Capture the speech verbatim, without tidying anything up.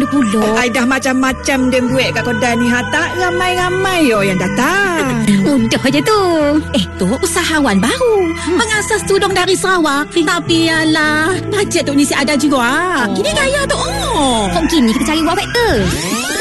pula. Ai dah macam-macam dia buat kat kedai ni. Hatta ramai-ramai yo yang datang. Mudah je tu. Eh, tu usahawan baru. Hmm. Mengasas tudung dari Sarawak. Tapi alah, bajet tu ni si ada juga. Oh. Gini gaya tu. Oh. Kok gini kita cari buat faktor.